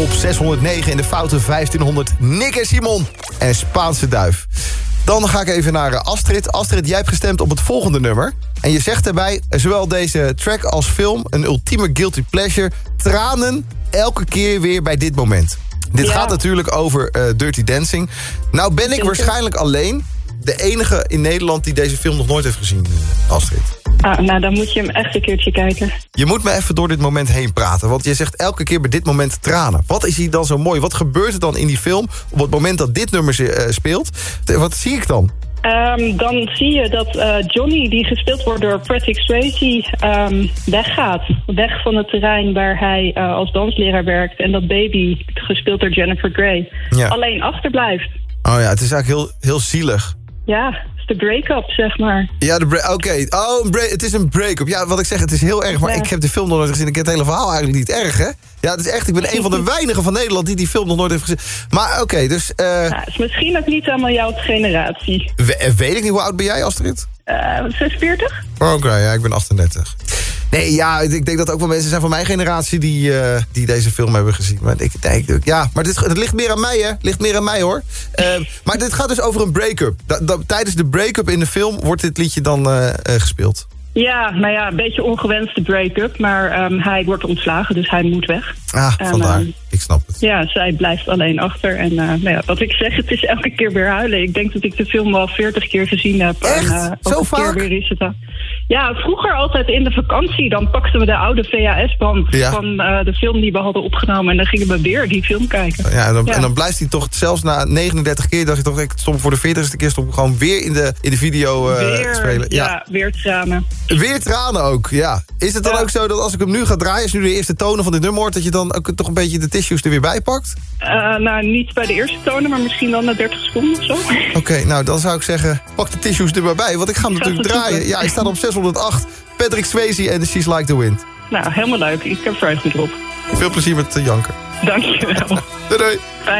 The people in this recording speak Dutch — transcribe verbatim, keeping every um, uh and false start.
op zeshonderdnegen in de foute vijftienhonderd. Nick en Simon en Spaanse Duif. Dan ga ik even naar Astrid. Astrid, jij hebt gestemd op het volgende nummer. En je zegt daarbij, zowel deze track als film... een ultieme guilty pleasure. Tranen elke keer weer bij dit moment. Dit ja. gaat natuurlijk over uh, Dirty Dancing. Nou ben ik waarschijnlijk alleen de enige in Nederland... die deze film nog nooit heeft gezien, Astrid. Ah, nou, dan moet je hem echt een keertje kijken. Je moet me even door dit moment heen praten. Want je zegt elke keer bij dit moment tranen. Wat is hier dan zo mooi? Wat gebeurt er dan in die film... op het moment dat dit nummer uh, speelt? Wat zie ik dan? Um, dan zie je dat uh, Johnny, die gespeeld wordt door Patrick Swayze, um, weggaat. Weg van het terrein waar hij uh, als dansleraar werkt. En dat Baby, gespeeld door Jennifer Grey, ja. alleen achterblijft. Oh ja, het is eigenlijk heel, heel zielig. Ja, de break-up, zeg maar. Ja, de break. Oké. Okay. Oh, een break, het is een break-up. Ja, wat ik zeg, het is heel erg. Maar ja. ik heb de film nog nooit gezien. Ik heb het hele verhaal eigenlijk niet erg, hè? Ja, het is echt. Ik ben een van de weinigen van Nederland die die film nog nooit heeft gezien. Maar oké, okay, dus... Uh... Ja, het is misschien ook niet helemaal jouw generatie. We, weet ik niet, hoe oud ben jij, Astrid? Uh, zesenveertig. Oké, okay, ja, ik ben achtendertig. Nee, ja, ik denk dat er ook wel mensen zijn van mijn generatie die, uh, die deze film hebben gezien. Maar ik denk, ja, maar dit, het ligt meer aan mij, hè? Ligt meer aan mij, hoor. Uh, maar dit gaat dus over een break-up. Da, da, tijdens de break-up in de film wordt dit liedje dan uh, uh, gespeeld. Ja, nou ja, een beetje ongewenste break-up. Maar um, hij wordt ontslagen, dus hij moet weg. Ah, en, vandaar. Uh, ik snap het. Ja, zij blijft alleen achter. En uh, nou ja, wat ik zeg, het is elke keer weer huilen. Ik denk dat ik de film al veertig keer gezien heb. Echt? En, uh, Zo vaak? Keer weer is het, uh, ja, vroeger altijd in de vakantie. Dan pakten we de oude V H S-band ja. van uh, de film die we hadden opgenomen. En dan gingen we weer die film kijken. Ja, en dan, ja. en dan blijft hij toch, zelfs na negenendertig keer... dacht je toch, ik stop voor de veertigste keer... stop gewoon weer in de, in de video uh, weer, spelen. Ja. ja, weer tranen. Weer tranen ook, ja. Is het dan ja. ook zo dat als ik hem nu ga draaien... als nu de eerste tonen van dit nummer hoort... dat je dan ook toch een beetje de tissues er weer bij pakt? Uh, nou, niet bij de eerste tonen, maar misschien dan na dertig seconden of zo. Oké, okay, nou dan zou ik zeggen... pak de tissues er maar bij, want ik ga hem natuurlijk draaien. Zoeken. Ja, hij staat op zeshonderdacht. Patrick Swayze en She's Like the Wind. Nou, helemaal leuk. Ik heb vreugde erop. Veel plezier met janken. Dank je wel. Doei doei.